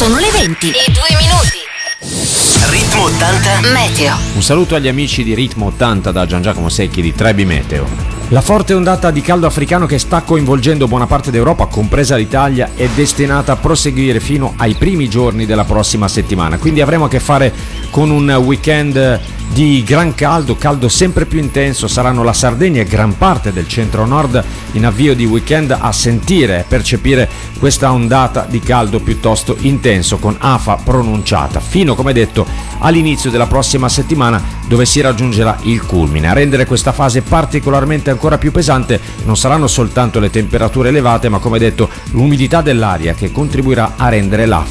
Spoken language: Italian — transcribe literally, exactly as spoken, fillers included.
Sono le venti e due minuti. Ritmo ottanta Meteo. Un saluto agli amici di Ritmo ottanta da Gian Giacomo Secchi di Trebi Meteo. La forte ondata di caldo africano che sta coinvolgendo buona parte d'Europa, compresa l'Italia, è destinata a proseguire fino ai primi giorni della prossima settimana. Quindi avremo a che fare con un weekend di gran caldo, caldo sempre più intenso. Saranno la Sardegna e gran parte del centro-nord in avvio di weekend a sentire e percepire questa ondata di caldo piuttosto intenso, con afa pronunciata, fino, come detto, all'inizio della prossima settimana, dove si raggiungerà il culmine. A rendere questa fase particolarmente ancora più pesante non saranno soltanto le temperature elevate, ma, come detto, l'umidità dell'aria, che contribuirà a rendere l'afa